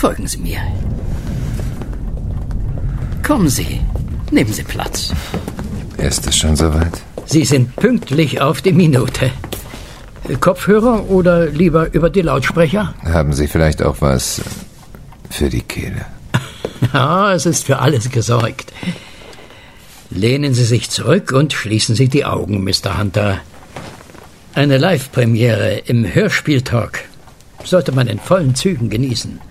Folgen Sie mir. Kommen Sie, nehmen Sie Platz. Ist es schon soweit? Sie sind pünktlich auf die Minute. Kopfhörer oder lieber über die Lautsprecher? Haben Sie vielleicht auch was für die Kehle? Ja, es ist für alles gesorgt. Lehnen Sie sich zurück und schließen Sie die Augen, Mr. Hunter. Eine Live-Premiere im Hörspieltalk sollte man in vollen Zügen genießen.